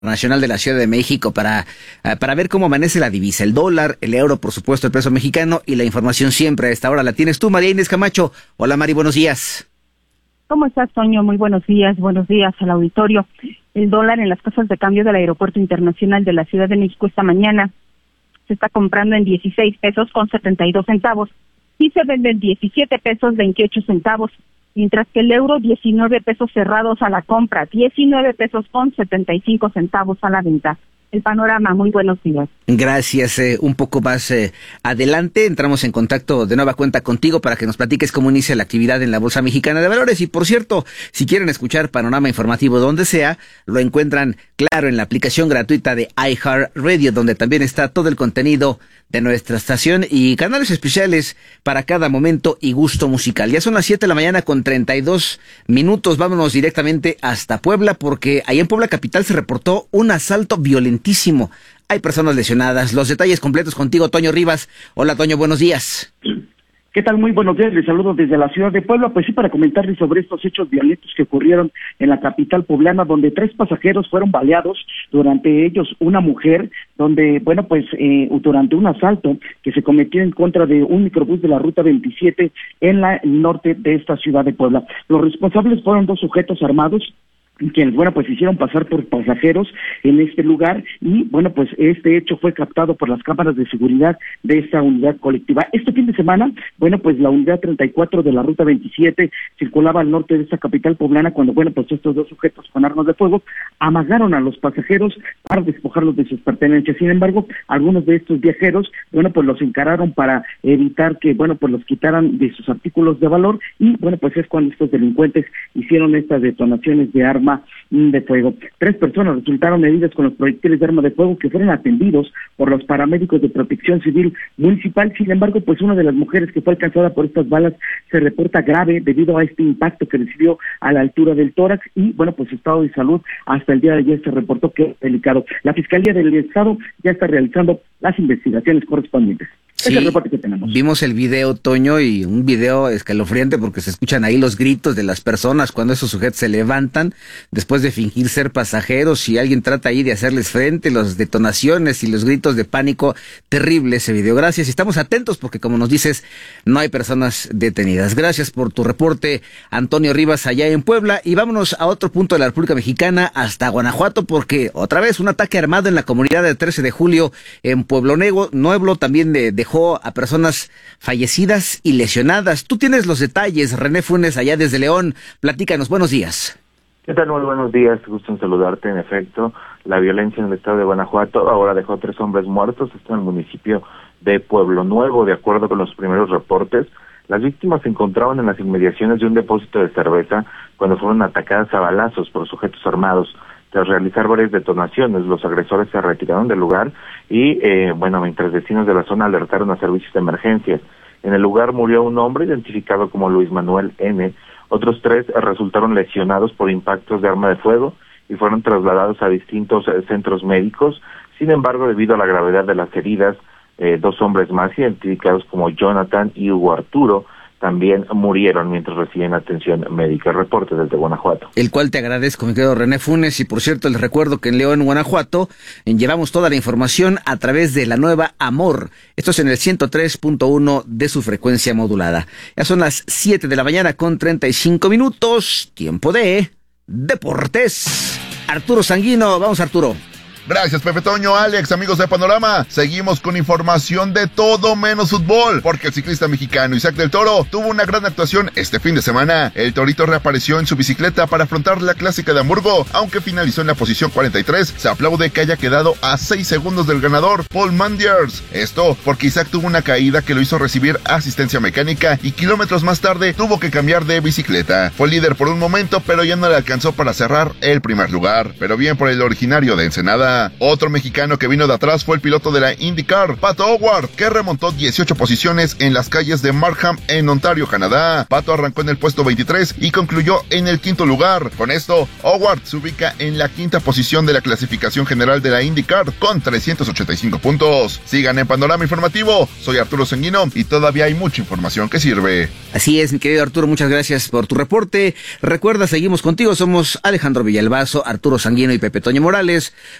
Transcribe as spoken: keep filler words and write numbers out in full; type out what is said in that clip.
Nacional de la Ciudad de México para, uh, para ver cómo amanece la divisa, el dólar, el euro, por supuesto, el peso mexicano, y la información siempre a esta hora la tienes tú, María Inés Camacho. Hola, Mari, buenos días. ¿Cómo estás, Toño? Muy buenos días, buenos días al auditorio. El dólar en las casas de cambio del Aeropuerto Internacional de la Ciudad de México esta mañana se está comprando en dieciséis pesos con setenta y dos centavos y se vende en diecisiete pesos veintiocho centavos. Mientras que el euro, diecinueve pesos cerrados a la compra, diecinueve pesos con setenta y cinco centavos a la venta. El panorama, muy buenos días. Gracias. Eh, un poco más eh, adelante entramos en contacto de nueva cuenta contigo para que nos platiques cómo inicia la actividad en la Bolsa Mexicana de Valores. Y por cierto, si quieren escuchar Panorama Informativo donde sea, lo encuentran, claro, en la aplicación gratuita de iHeartRadio, donde también está todo el contenido de nuestra estación y canales especiales para cada momento y gusto musical. Ya son las siete de la mañana con treinta y dos minutos. Vámonos directamente hasta Puebla, porque ahí en Puebla capital se reportó un asalto violentísimo. Hay personas lesionadas. Los detalles completos contigo, Toño Rivas. Hola, Toño, buenos días. ¿Qué tal? Muy buenos días, les saludo desde la ciudad de Puebla, pues sí, para comentarles sobre estos hechos violentos que ocurrieron en la capital poblana, donde tres pasajeros fueron baleados, durante ellos una mujer, donde, bueno, pues eh, durante un asalto que se cometió en contra de un microbús de la ruta veintisiete en la norte de esta ciudad de Puebla. Los responsables fueron dos sujetos armados, quienes, bueno, pues hicieron pasar por pasajeros en este lugar y, bueno, pues este hecho fue captado por las cámaras de seguridad de esta unidad colectiva. Este fin de semana, bueno, pues la unidad treinta y cuatro de la ruta veintisiete circulaba al norte de esta capital poblana cuando, bueno, pues estos dos sujetos con armas de fuego amagaron a los pasajeros para despojarlos de sus pertenencias. Sin embargo, algunos de estos viajeros, bueno, pues los encararon para evitar que, bueno, pues los quitaran de sus artículos de valor y, bueno, pues es cuando estos delincuentes hicieron estas detonaciones de arma de fuego. Tres personas resultaron heridas con los proyectiles de arma de fuego que fueron atendidos por los paramédicos de Protección Civil Municipal. Sin embargo, pues una de las mujeres que fue alcanzada por estas balas se reporta grave debido a este impacto que recibió a la altura del tórax y, bueno, pues su estado de salud hasta el día de ayer se reportó que es delicado. La Fiscalía del Estado ya está realizando las investigaciones correspondientes. Sí, es el reporte que tenemos. Vimos el video, Toño, y un video escalofriante porque se escuchan ahí los gritos de las personas cuando esos sujetos se levantan después de fingir ser pasajeros y alguien trata ahí de hacerles frente, las detonaciones y los gritos de pánico. Terrible ese video. Gracias. Y estamos atentos porque, como nos dices, no hay personas detenidas. Gracias por tu reporte, Antonio Rivas, allá en Puebla. Y vámonos a otro punto de la República Mexicana, hasta Guanajuato, porque otra vez un ataque armado en la comunidad del trece de julio en Pueblo Nuevo también de, dejó a personas fallecidas y lesionadas. Tú tienes los detalles, René Funes, allá desde León. Platícanos, buenos días. ¿Qué tal? Muy buenos días, gusto en saludarte. En efecto, la violencia en el estado de Guanajuato ahora dejó tres hombres muertos, esto en el municipio de Pueblo Nuevo. De acuerdo con los primeros reportes, las víctimas se encontraban en las inmediaciones de un depósito de cerveza cuando fueron atacadas a balazos por sujetos armados. Tras realizar varias detonaciones, los agresores se retiraron del lugar y, eh, bueno, mientras vecinos de la zona alertaron a servicios de emergencia. En el lugar murió un hombre identificado como Luis Manuel N. Otros tres resultaron lesionados por impactos de arma de fuego y fueron trasladados a distintos eh, centros médicos. Sin embargo, debido a la gravedad de las heridas, eh, dos hombres más identificados como Jonathan y Hugo Arturo también murieron mientras recibían atención médica. Reporte desde Guanajuato. El cual te agradezco, mi querido René Funes. Y por cierto, les recuerdo que en León, Guanajuato, llevamos toda la información a través de la nueva Amor. Esto es en el ciento tres punto uno de su frecuencia modulada. Ya son las siete de la mañana con treinta y cinco minutos. Tiempo de deportes. Arturo Sanguino. Vamos, Arturo. Gracias, Pepe Toño, Alex, amigos de Panorama. Seguimos con información de todo menos fútbol, porque el ciclista mexicano Isaac del Toro tuvo una gran actuación este fin de semana. El torito reapareció en su bicicleta para afrontar la clásica de Hamburgo, aunque finalizó en la posición cuarenta y tres. Se aplaude que haya quedado a seis segundos del ganador, Paul Mandiers. Esto porque Isaac tuvo una caída que lo hizo recibir asistencia mecánica y kilómetros más tarde tuvo que cambiar de bicicleta. Fue líder por un momento, pero ya no le alcanzó para cerrar el primer lugar. Pero bien por el originario de Ensenada. semana. Otro mexicano que vino de atrás fue el piloto de la IndyCar, Pato O'Ward, que remontó dieciocho posiciones en las calles de Markham en Ontario, Canadá. Pato arrancó en el puesto veintitrés y concluyó en el quinto lugar. Con esto, O'Ward se ubica en la quinta posición de la clasificación general de la IndyCar con trescientos ochenta y cinco puntos. Sigan en Panorama Informativo. Soy Arturo Sanguino y todavía hay mucha información que sirve. Así es, mi querido Arturo, muchas gracias por tu reporte. Recuerda, seguimos contigo, somos Alejandro Villalbazo, Arturo Sanguino y Pepe Toño Morales.